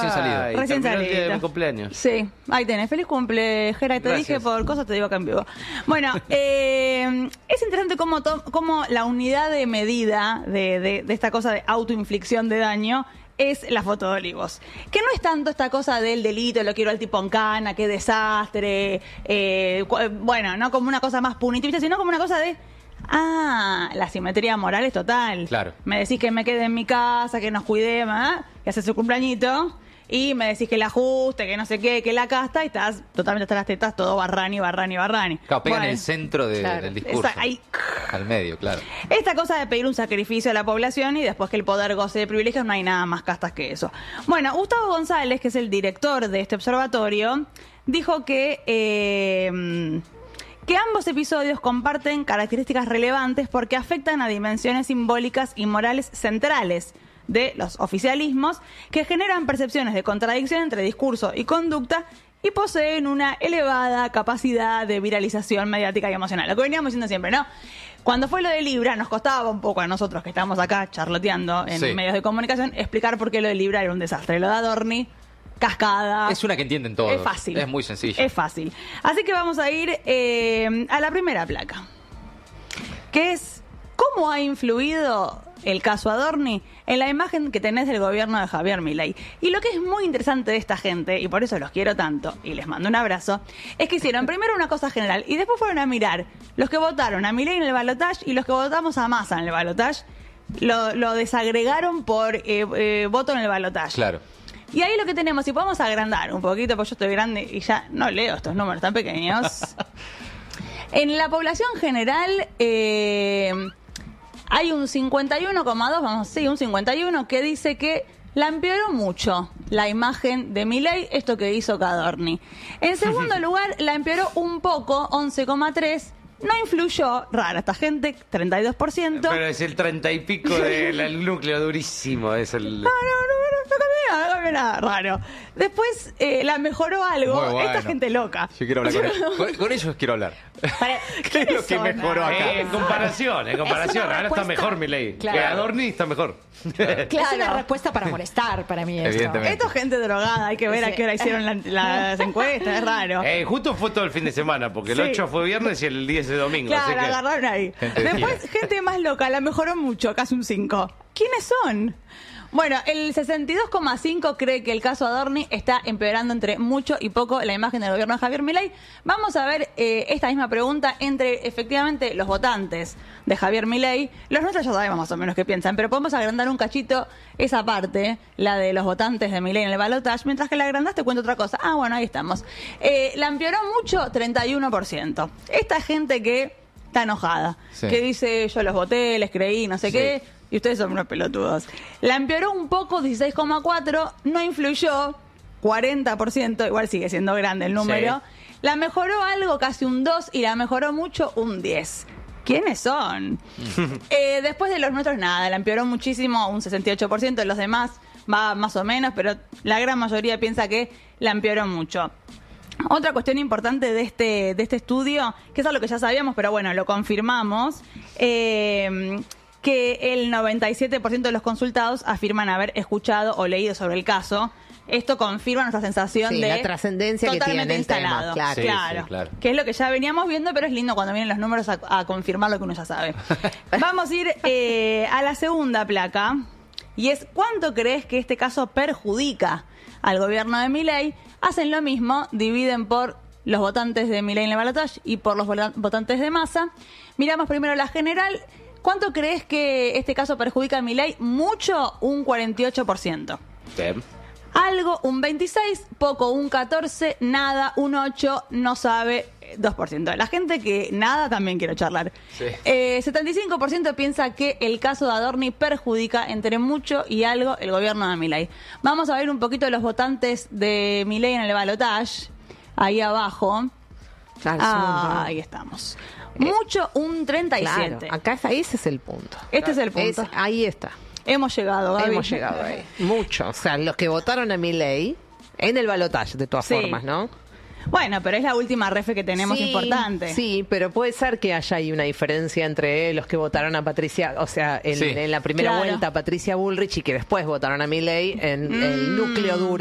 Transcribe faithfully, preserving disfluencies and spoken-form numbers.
recién salido. Ay, Recién terminó el día de salido. mi cumpleaños. Sí, ahí tenés. Feliz cumple, Jera. Te Gracias. dije por cosas, te digo acá en vivo. Bueno, eh, es interesante cómo, to- cómo la unidad de medida de, de, de esta cosa de autoinflicción de daño es la foto de Olivos. Que no es tanto esta cosa del delito, lo quiero al tipo en cana, qué desastre, eh, cu- bueno, no como una cosa más punitivista, sino como una cosa de... Ah, la simetría moral es total. Claro. Me decís que me quede en mi casa, que nos cuidemos, ¿eh? Que hace su cumpleañito, y me decís que el ajuste, que no sé qué, que la casta, y estás totalmente hasta las tetas, todo barrani, barrani, barrani. Claro, pega en Bueno, el centro de- claro, del discurso. esa- ahí. Al medio, claro. Esta cosa de pedir un sacrificio a la población y después que el poder goce de privilegios, no hay nada más castas que eso. Bueno, Gustavo González, que es el director de este observatorio, dijo que... eh, que ambos episodios comparten características relevantes porque afectan a dimensiones simbólicas y morales centrales de los oficialismos que generan percepciones de contradicción entre discurso y conducta y poseen una elevada capacidad de viralización mediática y emocional. Lo que veníamos diciendo siempre, ¿no? Cuando fue lo de Libra, nos costaba un poco a nosotros que estamos acá charloteando en Sí. medios de comunicación explicar por qué lo de Libra era un desastre. Lo de Adorni, cascada. Es una que entienden todos. Es fácil. Es muy sencilla. Es fácil. Así que vamos a ir eh, a la primera placa, que es cómo ha influido el caso Adorni en la imagen que tenés del gobierno de Javier Milei. Y lo que es muy interesante de esta gente, y por eso los quiero tanto, y les mando un abrazo, es que hicieron primero una cosa general, y después fueron a mirar los que votaron a Milei en el balotaje y los que votamos a Massa en el balotaje, lo, lo desagregaron por eh, eh, voto en el balotaje. Claro. Y ahí lo que tenemos, si podemos agrandar un poquito, porque yo estoy grande y ya no leo estos números tan pequeños. En la población general eh, hay un cincuenta y uno coma dos, vamos, sí, un cincuenta y uno, que dice que la empeoró mucho la imagen de Milei, esto que hizo Cadorni. En segundo lugar, la empeoró un poco, once coma tres. No influyó, rara esta gente, treinta y dos por ciento. Pero es el treinta y pico del núcleo durísimo. Es el... No, no, no, no, no cambió nada, no cambió nada, raro. Después eh, la mejoró algo, Muy bueno. esta gente loca. Yo quiero hablar con ellos. Con, con ellos quiero hablar. Para- ¿Qué es lo que son? mejoró acá? Eh, en comparación, en comparación. una Ahora está respuesta- mejor Milei. Claro. Que Adorni está mejor. Es Claro. una respuesta para molestar para mí esto. Evidentemente. Esto es gente drogada, hay que ver a Sí. qué hora hicieron la- las encuestas, es raro. Eh, justo fue todo el fin de semana, porque el Sí. ocho fue viernes y el diez es domingo. Claro, así que... agarraron ahí. Gente de Después, gente más loca, la mejoró mucho, casi un cinco. ¿Quiénes son? Bueno, el sesenta y dos coma cinco cree que el caso Adorni está empeorando entre mucho y poco la imagen del gobierno de Javier Milei. Vamos a ver eh, esta misma pregunta entre, efectivamente, los votantes de Javier Milei. Los nuestros ya sabemos más o menos qué piensan, pero podemos agrandar un cachito esa parte, la de los votantes de Milei en el balotaje, mientras que la agrandás te cuento otra cosa. Ah, bueno, ahí estamos. Eh, la empeoró mucho, treinta y uno por ciento. Esta gente que está enojada, Sí. que dice yo los voté, les creí, no sé Sí. qué, y ustedes son unos pelotudos. La empeoró un poco, dieciséis coma cuatro, no influyó, cuarenta por ciento, igual sigue siendo grande el número. La mejoró algo, casi un dos, y la mejoró mucho, un diez. ¿Quiénes son? eh, después de los nuestros, nada, la empeoró muchísimo, un sesenta y ocho por ciento, los demás va más o menos, pero la gran mayoría piensa que la empeoró mucho. Otra cuestión importante de este, de este estudio, que es algo que ya sabíamos, pero bueno, lo confirmamos, eh, que el noventa y siete por ciento de los consultados afirman haber escuchado o leído sobre el caso. Esto confirma nuestra sensación Sí, de la trascendencia que totalmente tiene el tema, instalado. claro. Sí, claro. sí, claro. Que es lo que ya veníamos viendo, pero es lindo cuando vienen los números a, a confirmar lo que uno ya sabe. Vamos a ir eh, a la segunda placa, y es ¿cuánto crees que este caso perjudica al gobierno de Milei? Hacen lo mismo, dividen por los votantes de Milei en el balotaje y por los vola- votantes de Massa. Miramos primero la general. ¿Cuánto crees que este caso perjudica a Milei? Mucho, un cuarenta y ocho por ciento. Bien. Algo, un veintiséis, poco, un catorce, nada, un ocho, no sabe, dos por ciento. La gente que nada también quiero charlar. Sí. Eh, setenta y cinco por ciento piensa que el caso de Adorni perjudica entre mucho y algo el gobierno de Milei. Vamos a ver un poquito de los votantes de Milei en el balotaje, ahí abajo. Claro, Ah, somos- ahí estamos. Mucho, un treinta y siete. Claro, acá está, ese es el punto. Este es el punto. Es- ahí está. Hemos llegado, Gaby. Hemos llegado ahí. Mucho. O sea, los que votaron a Milei en el balotaje, de todas Sí. formas, ¿no? Bueno, pero es la última refe que tenemos Sí, importante. Sí, pero puede ser que haya ahí una diferencia entre los que votaron a Patricia, o sea, en, Sí. en la primera Claro. vuelta a Patricia Bullrich y que después votaron a Milei en el Mm. núcleo duro